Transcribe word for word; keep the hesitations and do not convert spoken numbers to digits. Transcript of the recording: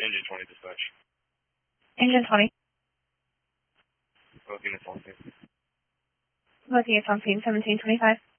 Engine twenty dispatch. Engine twenty. Both units on scene. Both units on scene, seventeen twenty-five.